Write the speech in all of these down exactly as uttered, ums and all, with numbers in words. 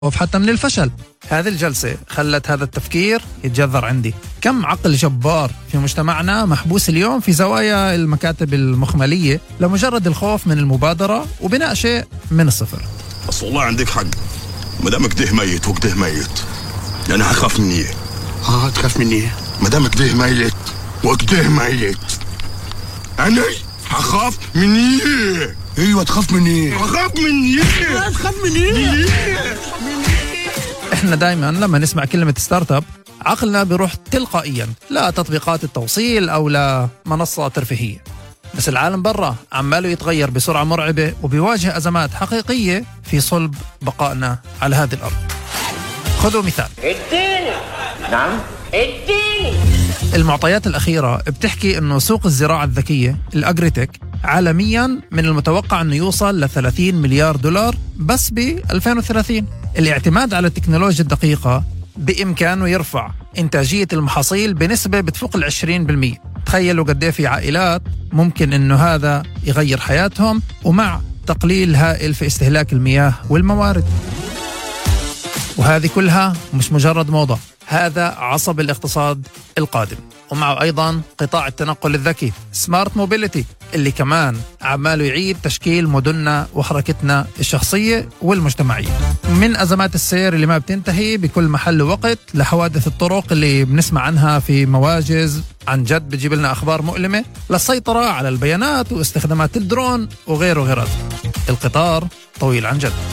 حتى من الفشل. هذه الجلسة خلت هذا التفكير يتجذر عندي. كم عقل جبار في مجتمعنا محبوس اليوم في زوايا المكاتب المخملية لمجرد الخوف من المبادرة وبناء شيء من الصفر. بس والله عندك حق، مدام كده ميت وكده ميت يعني هخاف مني. ها تخاف مني؟ مدام كده ميت وكده ميت أنا هخاف مني. ايوه تخاف مني. هخاف مني. تخاف مني. احنا دايما لما نسمع كلمة ستارت اب عقلنا بيروح تلقائيا لا تطبيقات التوصيل او لا منصة ترفيهية، بس العالم برا عماله يتغير بسرعة مرعبة وبيواجه أزمات حقيقية في صلب بقائنا على هذه الأرض. خذوا مثال. اديني. نعم اديني. المعطيات الأخيرة بتحكي أنه سوق الزراعة الذكية الأجريتك عالميا من المتوقع أنه يوصل ل ثلاثين مليار دولار بس ب ألفين وثلاثين. الاعتماد على التكنولوجيا الدقيقة بإمكانه يرفع إنتاجية المحاصيل بنسبة بتفوق العشرين بالمئة. تخيلوا قد ايه في عائلات ممكن انه هذا يغير حياتهم، ومع تقليل هائل في استهلاك المياه والموارد. وهذه كلها مش مجرد موضة، هذا عصب الاقتصاد القادم، ومعه أيضا قطاع التنقل الذكي سمارت موبيليتي اللي كمان عماله يعيد تشكيل مدننا وحركتنا الشخصية والمجتمعية، من أزمات السير اللي ما بتنتهي بكل محل وقت لحوادث الطرق اللي بنسمع عنها في مواجز عن جد بتجيب لنا أخبار مؤلمة، للسيطرة على البيانات واستخدامات الدرون وغيره وغيره. القطار طويل عن جد.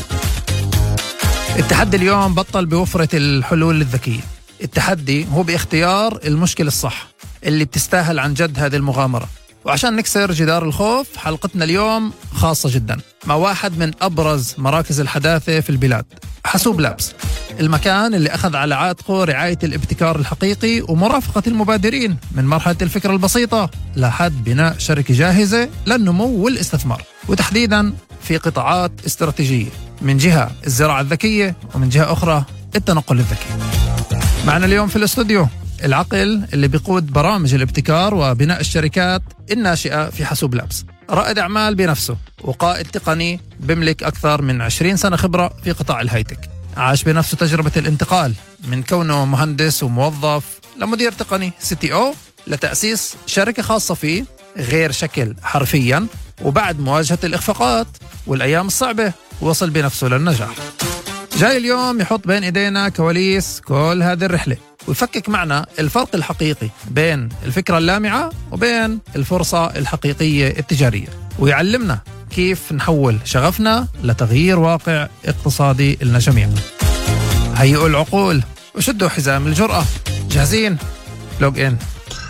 التحدي اليوم بطل بوفرة الحلول الذكية، التحدي هو باختيار المشكلة الصح اللي بتستاهل عن جد هذه المغامرة. وعشان نكسر جدار الخوف حلقتنا اليوم خاصة جدا مع واحد من أبرز مراكز الحداثة في البلاد، حاسوب لابس، المكان اللي أخذ على عاتقه رعاية الابتكار الحقيقي ومرافقة المبادرين من مرحلة الفكرة البسيطة لحد بناء شركة جاهزة للنمو والاستثمار، وتحديدا في قطاعات استراتيجية، من جهة الزراعة الذكية ومن جهة أخرى التنقل الذكي. معنا اليوم في الاستوديو العقل اللي بيقود برامج الابتكار وبناء الشركات الناشئة في حاسوب لابس، رائد أعمال بنفسه وقائد تقني بيملك أكثر من عشرين سنة خبرة في قطاع الهايتك، عاش بنفسه تجربة الانتقال من كونه مهندس وموظف لمدير تقني سي تي أو لتأسيس شركة خاصة فيه غير شكل حرفيا، وبعد مواجهة الإخفاقات والأيام الصعبة وصل بنفسه للنجاح. جاي اليوم يحط بين إيدينا كواليس كل هذه الرحلة ويفكك معنا الفرق الحقيقي بين الفكرة اللامعة وبين الفرصة الحقيقية التجارية، ويعلمنا كيف نحول شغفنا لتغيير واقع اقتصادي لنا جميعا. هيئوا العقول وشدوا حزام الجرأة. جاهزين؟ لوج إن.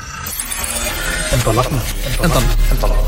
انطلقنا انطلق انطلق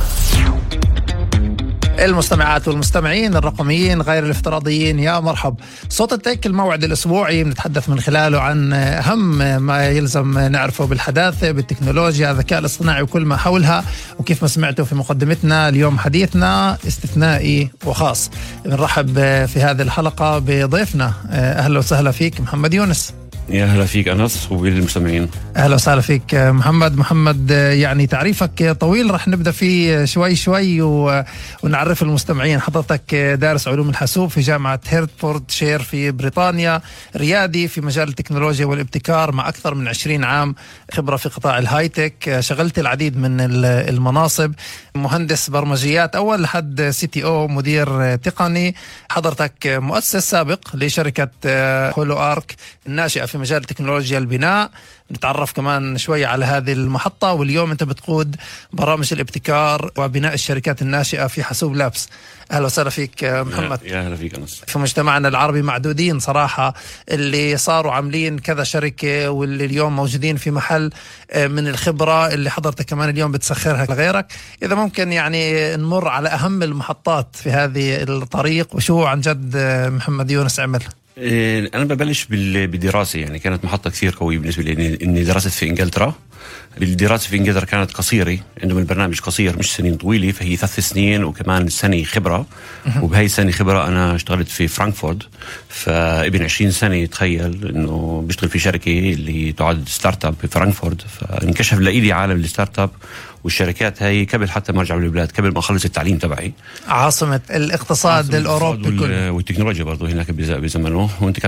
المستمعات والمستمعين الرقميين غير الافتراضيين، يا مرحب. صوت التك الموعد الأسبوعي بنتحدث من خلاله عن أهم ما يلزم نعرفه بالحداثة بالتكنولوجيا الذكاء الاصطناعي وكل ما حولها. وكيف ما سمعتوا في مقدمتنا اليوم حديثنا استثنائي وخاص. بنرحب في هذه الحلقة بضيفنا، أهلا وسهلا فيك محمد يونس. يا هلا فيك أنس وبالمستمعين. أهلا وسهلا فيك محمد. محمد يعني تعريفك طويل، رح نبدأ فيه شوي شوي ونعرف المستمعين. حضرتك دارس علوم الحاسوب في جامعة هيرتفورد شير في بريطانيا، ريادي في مجال التكنولوجيا والابتكار مع أكثر من عشرين عام خبرة في قطاع الهايتك. شغلت العديد من المناصب، مهندس برمجيات أول لحد سي تي أو مدير تقني. حضرتك مؤسس سابق لشركة هولو آرك الناشئة في مجال تكنولوجيا البناء. نتعرف كمان شوي على هذه المحطة، واليوم أنت بتقود برامج الابتكار وبناء الشركات الناشئة في حاسوب لابس. أهلا وسهلا فيك محمد. يا هلا فيك أنس. في مجتمعنا العربي معدودين صراحة اللي صاروا عاملين كذا شركة واللي اليوم موجودين في محل من الخبرة اللي حضرتك كمان اليوم بتسخرها لغيرك. إذا ممكن يعني نمر على أهم المحطات في هذه الطريق وشو عن جد محمد يونس عمل. أنا ببلش بالدراسة، يعني كانت محطة كثير قوية بالنسبة لي إني درست في إنجلترا الدراسة في إنجلترا كانت قصيرة، عندما البرنامج قصير مش سنين طويلة، فهي ثلاث سنين وكمان سنة خبرة. وبهاي السنة خبرة أنا اشتغلت في فرانكفورت، فابن عشرين سنة. تخيل إنه بشتغل في شركة اللي تعد ستارت اب في فرانكفورت، فانكشف لإلي عالم الستارت اب والشركات هاي قبل حتى ما ارجع للبلاد، قبل ما اخلص التعليم تبعي. عاصمة الاقتصاد الأوروبي وال... والتكنولوجيا برضو هناك بزمنه. وانت